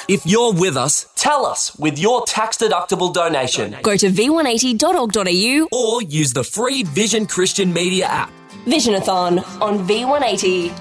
If you're with us, tell us with your tax-deductible donation. Go to v180.org.au Or use the free Vision Christian Media app. Visionathon on V180.